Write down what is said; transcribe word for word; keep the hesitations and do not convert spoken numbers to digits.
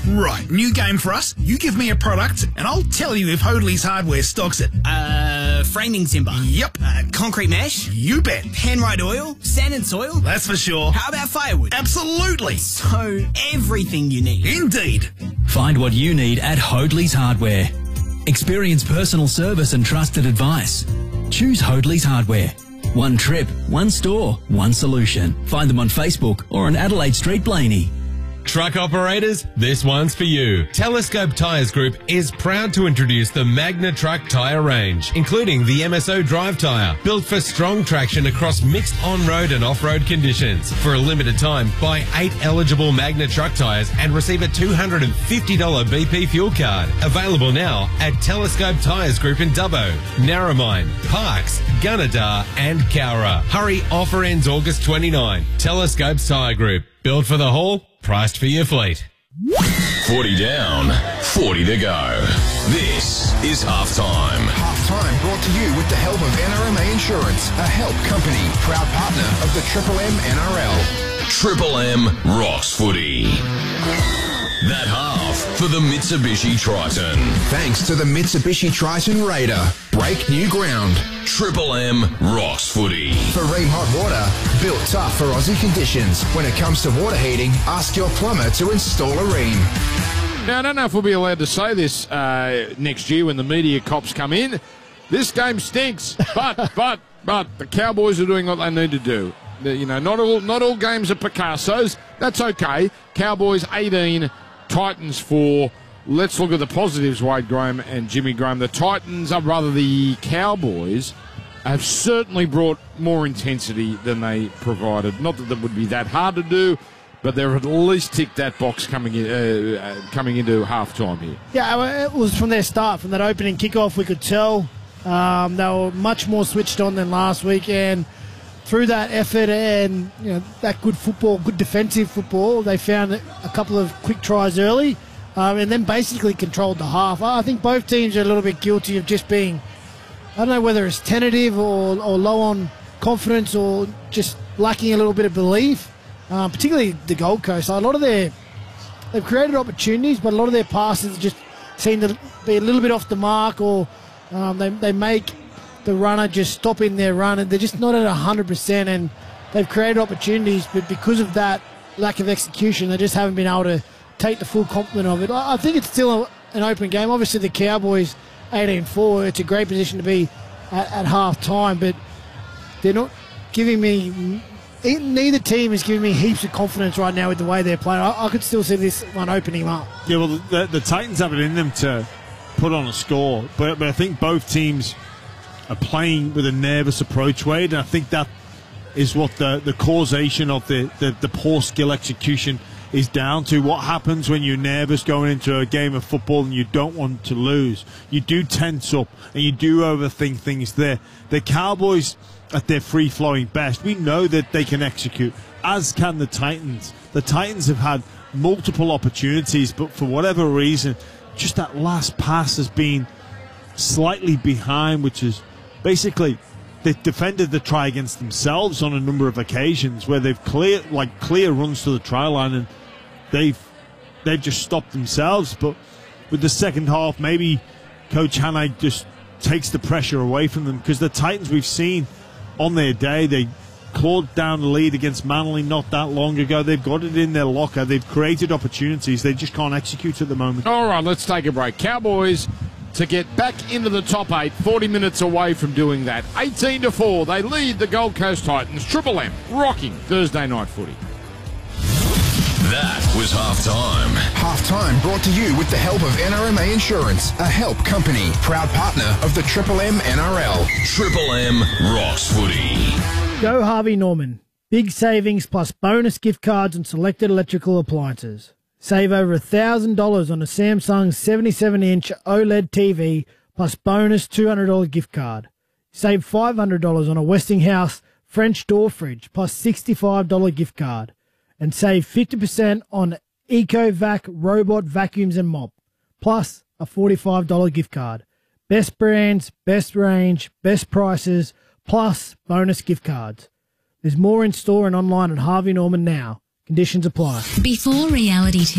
Right, new game for us. You give me a product, and I'll tell you if Hoadley's Hardware stocks it. Uh, framing timber. Yep. Uh, concrete mesh. You bet. Penrite oil. Sand and soil. That's for sure. How about firewood? Absolutely. So, everything you need. Indeed. Find what you need at Hoadley's Hardware. Experience personal service and trusted advice. Choose Hoadley's Hardware. One trip, one store, one solution. Find them on Facebook or on Adelaide Street, Blaney. Truck operators, this one's for you. Telescope Tyres Group is proud to introduce the Magna Truck tyre range, including the M S O Drive tyre, built for strong traction across mixed on-road and off-road conditions. For a limited time, buy eight eligible Magna Truck tyres and receive a two hundred fifty dollars B P fuel card. Available now at Telescope Tyres Group in Dubbo, Narromine, Parkes, Gunnedah and Cowra. Hurry, offer ends August twenty-ninth. Telescopes Tyre Group, built for the haul, priced for your fleet. forty down, forty to go. This is Halftime. Halftime brought to you with the help of N R M A Insurance, a help company, proud partner of the Triple M N R L. Triple M rocks footy. That half for the Mitsubishi Triton. Thanks to the Mitsubishi Triton Raider. Break new ground. Triple M rocks footy. For Ream Hot Water, built tough for Aussie conditions. When it comes to water heating, ask your plumber to install a Ream. Now, I don't know if we'll be allowed to say this uh, next year when the media cops come in. This game stinks, but but but the Cowboys are doing what they need to do. The, you know, not all not all games are Picasso's. That's okay. Cowboys eighteen, Titans four. Let's look at the positives, Wade Graham and Jimmy Graham. The Titans, or rather the Cowboys, have certainly brought more intensity than they provided. Not that that would be that hard to do, but they've at least ticked that box coming in, uh, uh, coming into halftime here. Yeah, it was from their start, from that opening kickoff, we could tell um, they were much more switched on than last week, and through that effort and you know that good football, good defensive football, they found a couple of quick tries early, um, and then basically controlled the half. I think both teams are a little bit guilty of just being, I don't know whether it's tentative or, or low on confidence or just lacking a little bit of belief. Um, particularly the Gold Coast. A lot of their, they've created opportunities, but a lot of their passes just seem to be a little bit off the mark, or um, they they make the runner just stop in their run, and they're just not at one hundred percent, and they've created opportunities, but because of that lack of execution, they just haven't been able to take the full complement of it. I think it's still a, an open game. Obviously, the Cowboys, eighteen four, it's a great position to be at, at half time, but they're not giving me... Neither team is giving me heaps of confidence right now with the way they're playing. I, I could still see this one opening up. Yeah, well, the, the Titans have it in them to put on a score, but, but I think both teams are playing with a nervous approach, Wade, and I think that is what the, the causation of the, the, the poor skill execution is down to. What happens when you're nervous going into a game of football and you don't want to lose? You do tense up and you do overthink things there. The Cowboys, at their free-flowing best, we know that they can execute, as can the Titans. The Titans have had multiple opportunities, but for whatever reason, just that last pass has been slightly behind, which is basically they've defended the try against themselves on a number of occasions where they've clear like clear runs to the try line and they've they've just stopped themselves. But with the second half, maybe Coach Hannay just takes the pressure away from them, because the Titans we've seen on their day, they clawed down the lead against Manly not that long ago. They've got it in their locker. They've created opportunities. They just can't execute at the moment. All right, let's take a break. Cowboys to get back into the top eight, forty minutes away from doing that. eighteen to four, they lead the Gold Coast Titans. Triple M, rocking Thursday night footy. That was Halftime. Halftime brought to you with the help of N R M A Insurance, a help company, proud partner of the Triple M N R L. Triple M rocks footy. Go Harvey Norman. Big savings plus bonus gift cards on selected electrical appliances. Save over one thousand dollars on a Samsung seventy-seven inch OLED T V plus bonus two hundred dollars gift card. Save five hundred dollars on a Westinghouse French door fridge plus sixty-five dollars gift card. And save fifty percent on EcoVac robot vacuums and mop, plus a forty-five dollars gift card. Best brands, best range, best prices, plus bonus gift cards. There's more in store and online at Harvey Norman now. Conditions apply. Before reality